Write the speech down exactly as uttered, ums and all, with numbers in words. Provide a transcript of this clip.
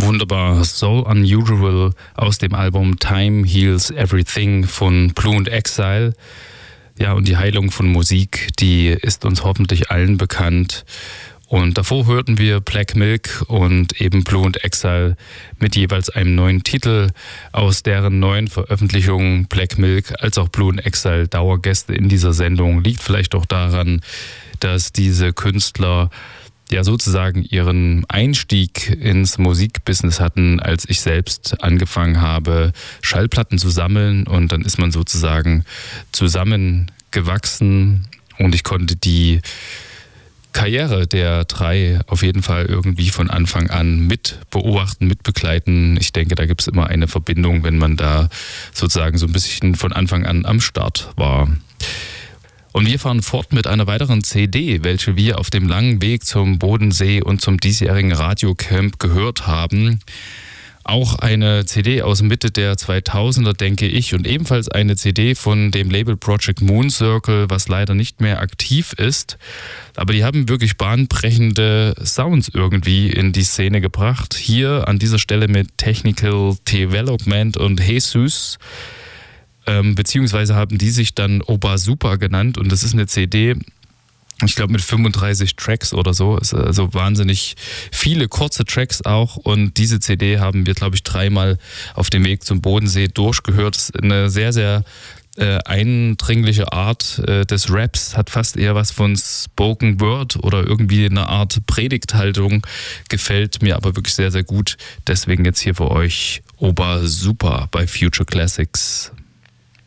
Wunderbar, So Unusual aus dem Album Time Heals Everything von Blue and Exile. Ja, und die Heilung von Musik, die ist uns hoffentlich allen bekannt. Und davor hörten wir Black Milk und eben Blue and Exile mit jeweils einem neuen Titel aus deren neuen Veröffentlichungen. Black Milk als auch Blue and Exile Dauergäste in dieser Sendung. Liegt vielleicht auch daran, dass diese Künstler ja sozusagen ihren Einstieg ins Musikbusiness hatten, als ich selbst angefangen habe, Schallplatten zu sammeln, und dann ist man sozusagen zusammengewachsen und ich konnte die Karriere der drei auf jeden Fall irgendwie von Anfang an mit beobachten, mit begleiten. Ich denke, da gibt es immer eine Verbindung, wenn man da sozusagen so ein bisschen von Anfang an am Start war. Und wir fahren fort mit einer weiteren C D, welche wir auf dem langen Weg zum Bodensee und zum diesjährigen Radiocamp gehört haben. Auch eine C D aus Mitte der zweitausender, denke ich, und ebenfalls eine C D von dem Label Project Moon Circle, was leider nicht mehr aktiv ist. Aber die haben wirklich bahnbrechende Sounds irgendwie in die Szene gebracht. Hier an dieser Stelle mit Technical Development und Jesus. Ähm, beziehungsweise haben die sich dann Oba Super genannt, und das ist eine C D, ich glaube mit fünfunddreißig Tracks oder so, also wahnsinnig viele kurze Tracks auch, und diese C D haben wir, glaube ich, dreimal auf dem Weg zum Bodensee durchgehört. Das ist eine sehr, sehr äh, eindringliche Art äh, des Raps, hat fast eher was von Spoken Word oder irgendwie eine Art Predigthaltung, gefällt mir aber wirklich sehr, sehr gut. Deswegen jetzt hier für euch Oba Super bei Future Classics.